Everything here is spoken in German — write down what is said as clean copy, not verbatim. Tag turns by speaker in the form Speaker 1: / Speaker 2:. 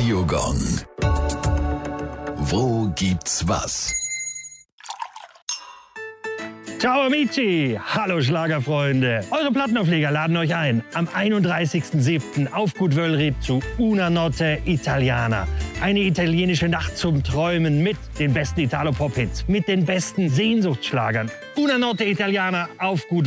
Speaker 1: Radiogong. Wo gibt's was?
Speaker 2: Ciao amici, hallo Schlagerfreunde. Eure Plattenaufleger laden euch ein am 31.07. auf Gut Wöllried zu Una Notte Italiana. Eine italienische Nacht zum Träumen mit den besten Italo-Pop-Hits, mit den besten Sehnsuchtsschlagern. Una Notte Italiana auf Gut